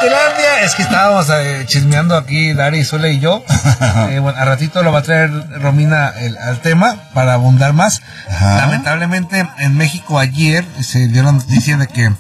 Inutilandia, es que estábamos chismeando aquí, Dari, Zule y yo. Bueno, al ratito lo va a traer Romina al tema para abundar más. Ajá. Lamentablemente, en México ayer se dio la noticia de que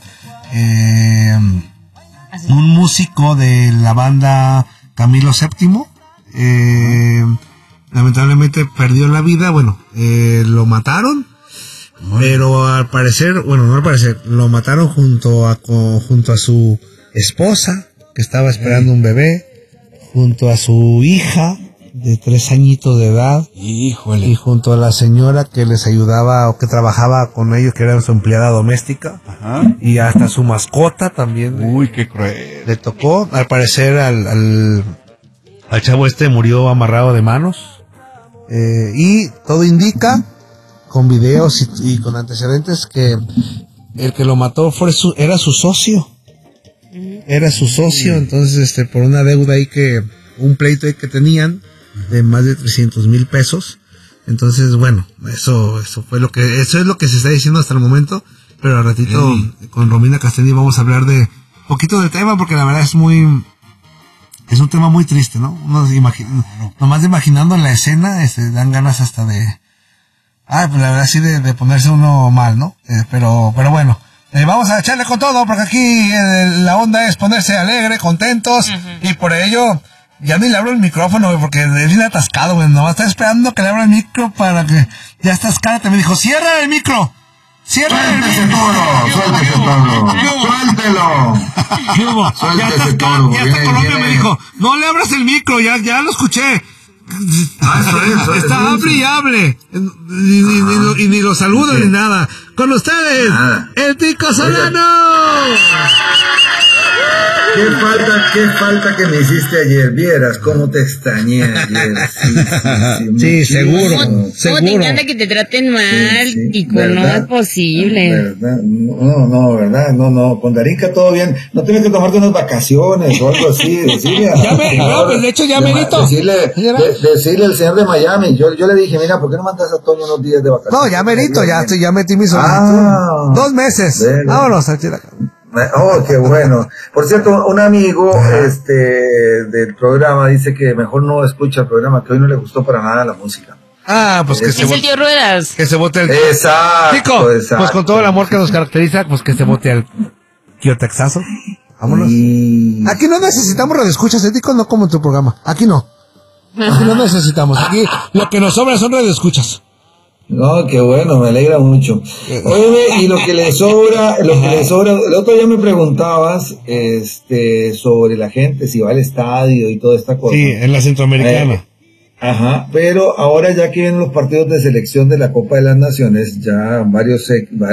un músico de la banda Camilo VII lamentablemente perdió la vida. Bueno, lo mataron. Pero al parecer, bueno, no al parecer, lo mataron junto a su esposa, que estaba esperando un bebé, junto a su hija de 3 añitos de edad. Híjole. Y junto a la señora que les ayudaba o que trabajaba con ellos, que era su empleada doméstica. Ajá. Y hasta su mascota también. Uy, qué cruel. Le tocó. Al parecer al chavo murió amarrado de manos. Y todo indica, con videos y con antecedentes, que el que lo mató era su socio. Era su socio, entonces por una deuda ahí un pleito ahí que tenían de más de 300,000 pesos. Entonces, bueno, eso es lo que se está diciendo hasta el momento, pero al ratito con Romina Castelli vamos a hablar de poquito del tema, porque la verdad es un tema muy triste, ¿no? Nomás imaginando la escena, dan ganas hasta de pues la verdad sí de ponerse uno mal, ¿no? Pero bueno, vamos a echarle con todo, porque aquí la onda es ponerse alegre, contentos, y por ello ya ni le abro el micrófono, porque es bien atascado, güey, nomás está esperando que le abra el micro para que ya estás cállate, me dijo, cierra el micro. Suéltese todo, suéltelo. Suéltese todo. Ya hasta Colombia me dijo, no le abras el micro, ya lo escuché. Está hable y hable. Y ni lo saludo ni nada. Con ustedes, el Tico Solano. Qué falta que me hiciste ayer. Vieras cómo te extrañé ayer. Sí, seguro. ¿Cómo te encanta que te traten mal, Tico? No es posible. ¿Verdad? No, ¿verdad? No. Con Darinka todo bien. No tienes que tomarte unas vacaciones o algo así. Decirle de hecho, ya merito. Decirle al señor de Miami. Yo le dije, mira, ¿por qué no mandas a Toño unos días de vacaciones? No, ya merito. Ya metí mi solicitud. 2 meses. Vámonos a Chile. Oh, qué bueno. Por cierto, un amigo del programa dice que mejor no escucha el programa, que hoy no le gustó para nada la música. Pues que se vote. Es el tío Ruedas. Que se vote el... Exacto, Tico, pues con todo el amor que nos caracteriza, pues que se vote al tío Texazo. Vámonos. Aquí no necesitamos radioescuchas, Tico, no como en tu programa. Aquí no necesitamos. Aquí lo que nos sobra son radioescuchas. No, qué bueno, me alegra mucho. Oye, y lo que le sobra, el otro día me preguntabas, sobre la gente, si va al estadio y toda esta cosa. Sí, en la Centroamericana. Pero ahora ya que vienen los partidos de selección de la Copa de las Naciones, ya varias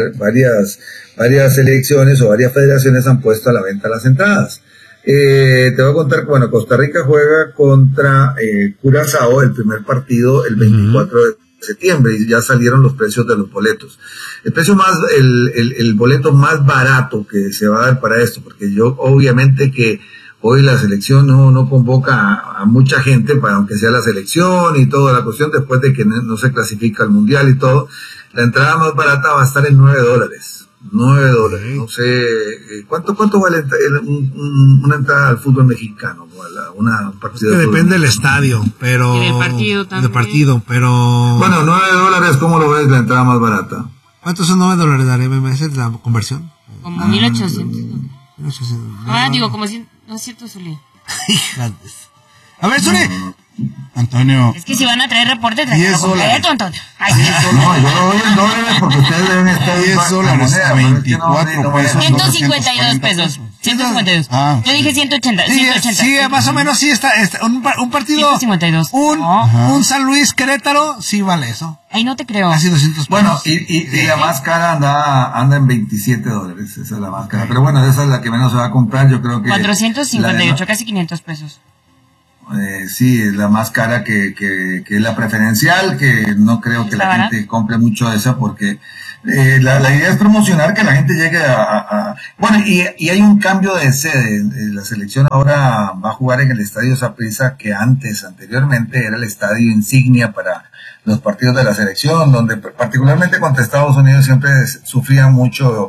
selecciones o varias federaciones han puesto a la venta las entradas. Te voy a contar que, bueno, Costa Rica juega contra Curazao, el primer partido, el 24 de septiembre, y ya salieron los precios de los boletos. El boleto más barato que se va a dar para esto, porque obviamente que hoy la selección no convoca a mucha gente, aunque sea la selección y toda la cuestión, después de que no se clasifica al mundial y todo, la entrada más barata va a estar en $9. $9, no sé, ¿cuánto vale una entrada al fútbol mexicano? Un partido de depende del estadio, pero... Y del partido también. Del partido, pero... Bueno, $9, ¿cómo lo ves la entrada más barata? ¿Cuántos son $9 de MMS la conversión? Como 1,800. 1,800. Digo, como 100, no es cierto, Zuli. Hijas. A ver, Zuli. Antonio. Es que si van a traer reporte, traigan completo, Antonio. No, yo lo doy en dólares porque ustedes deben estar $10 a 24 pesos. 152 pesos. 152. Yo dije 180. Sí, más o menos sí está un partido. 152. Un San Luis Querétaro, sí vale eso. Ay, no te creo. Casi 200 pesos. Bueno, y la más cara anda en $27. Esa es la más cara. Pero bueno, esa es la que menos se va a comprar. Yo creo que 458, casi 500 pesos. Sí, es la más cara que es la preferencial, que no creo que la gente compre mucho esa porque la idea es promocionar, que la gente llegue bueno, y hay un cambio de sede. La selección ahora va a jugar en el Estadio Saprissa, que anteriormente era el estadio insignia para los partidos de la selección, donde particularmente contra Estados Unidos siempre sufrían mucho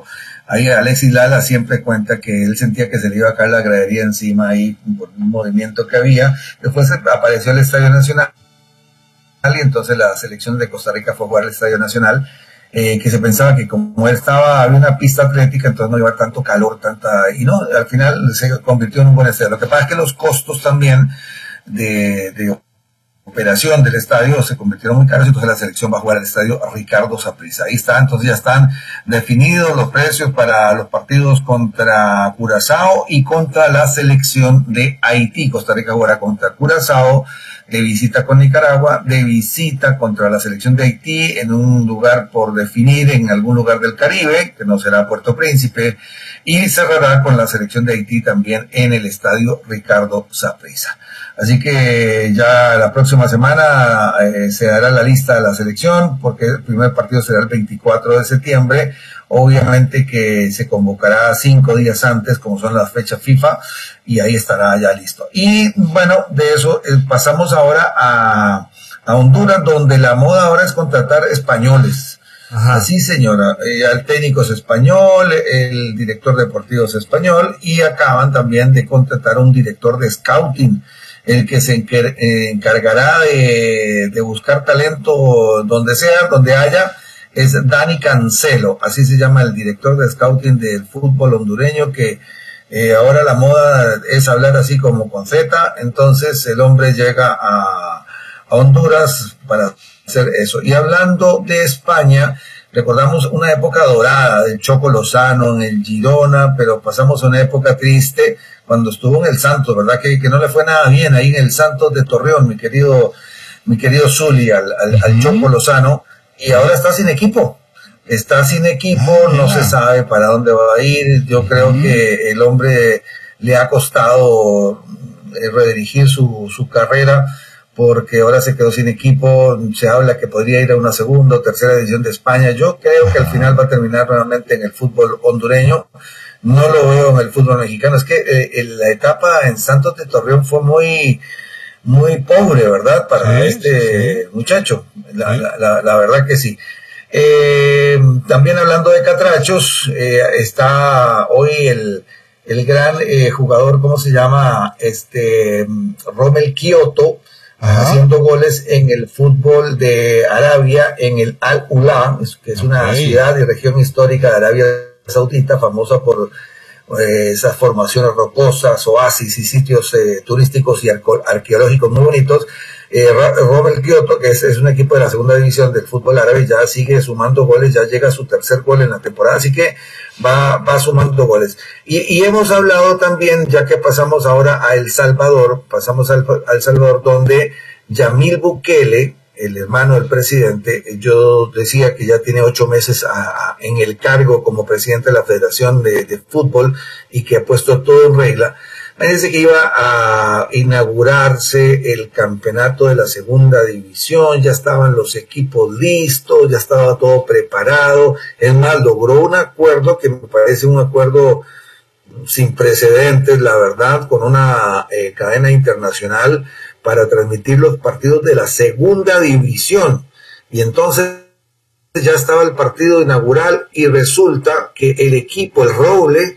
Ahí Alexis Lala siempre cuenta que él sentía que se le iba a caer la gradería encima ahí por un movimiento que había. Después apareció el Estadio Nacional y entonces la selección de Costa Rica fue a jugar al Estadio Nacional, que se pensaba que como él había una pista atlética, entonces no iba a haber tanto calor, y no, al final se convirtió en un buen estadio. Lo que pasa es que los costos también de operación del estadio se convirtieron muy caros, entonces la selección va a jugar al estadio Ricardo Saprissa. Ahí está, entonces ya están definidos los precios para los partidos contra Curazao y contra la selección de Haití. Costa Rica jugará contra Curazao, de visita con Nicaragua, de visita contra la selección de Haití en un lugar por definir, en algún lugar del Caribe, que no será Puerto Príncipe, y cerrará con la selección de Haití también en el estadio Ricardo Saprissa. Así que ya la próxima semana se dará la lista de la selección, porque el primer partido será el 24 de septiembre. Obviamente que se convocará 5 días antes, como son las fechas FIFA, y ahí estará ya listo. Y bueno, de eso pasamos ahora a Honduras, donde la moda ahora es contratar españoles. Ajá. Así, señora, el técnico es español, el director deportivo es español, y acaban también de contratar a un director de scouting, el que se encargará de buscar talento donde sea, donde haya, es Dani Cancelo, así se llama el director de scouting del fútbol hondureño, que ahora la moda es hablar así como con Z. Entonces el hombre llega a Honduras para hacer eso. Y hablando de España, recordamos una época dorada del Choco Lozano en el Girona, pero pasamos una época triste cuando estuvo en el Santos, ¿verdad? Que no le fue nada bien ahí en el Santos de Torreón, mi querido Zuli, al Choco Lozano, y ahora está sin equipo. No se sabe para dónde va a ir. Yo creo que el hombre le ha costado redirigir su carrera, porque ahora se quedó sin equipo. Se habla que podría ir a una segunda o tercera división de España. Yo creo que al final va a terminar nuevamente en el fútbol hondureño. No lo veo en el fútbol mexicano. Es que la etapa en Santos de Torreón fue muy pobre, ¿verdad? Para muchacho. La verdad que sí. También hablando de catrachos, está hoy el gran jugador, ¿cómo se llama? Rommel Kioto, haciendo goles en el fútbol de Arabia, en el Al-Ula, que es una ciudad y región histórica de Arabia Saudita, famosa por esas formaciones rocosas, oasis y sitios turísticos y arqueológicos muy bonitos. Rommel Kioto, que es un equipo de la segunda división del fútbol árabe, ya sigue sumando goles, ya llega a su tercer gol en la temporada, así que va sumando goles. Y hemos hablado también, ya que pasamos ahora a El Salvador, al Salvador, donde Yamil Bukele, el hermano del presidente, yo decía que ya tiene 8 meses en el cargo como presidente de la Federación de Fútbol, y que ha puesto todo en regla. Parece que iba a inaugurarse el campeonato de la segunda división, ya estaban los equipos listos, ya estaba todo preparado. Es más, logró un acuerdo que me parece un acuerdo sin precedentes, la verdad, con una cadena internacional para transmitir los partidos de la segunda división. Y entonces ya estaba el partido inaugural y resulta que el equipo, el Roble,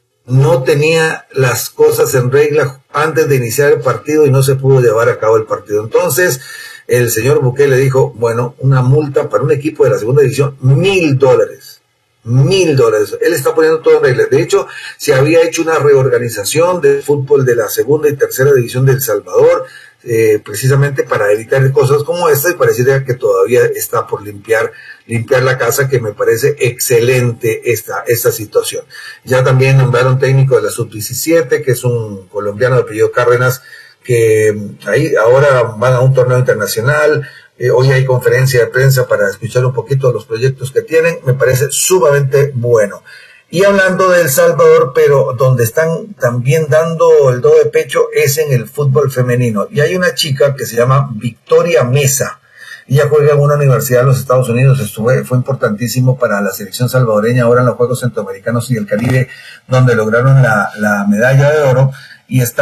no tenía las cosas en regla antes de iniciar el partido y no se pudo llevar a cabo el partido. Entonces el señor Bukele dijo, bueno, una multa para un equipo de la segunda división, $1,000. $1,000. Él está poniendo todo en regla. De hecho, se había hecho una reorganización del fútbol de la segunda y tercera división de El Salvador, precisamente para evitar cosas como esta, y pareciera que todavía está por limpiar la casa, que me parece excelente esta situación. Ya también nombraron técnico de la Sub-17, que es un colombiano de apellido Cárdenas, que ahí ahora van a un torneo internacional. Hoy hay conferencia de prensa para escuchar un poquito los proyectos que tienen. Me parece sumamente bueno. Y hablando de El Salvador, pero donde están también dando el do de pecho es en el fútbol femenino. Y hay una chica que se llama Victoria Mesa. Ella juega en una universidad de los Estados Unidos. Fue importantísimo para la selección salvadoreña ahora en los Juegos Centroamericanos y del Caribe, donde lograron la medalla de oro. Y está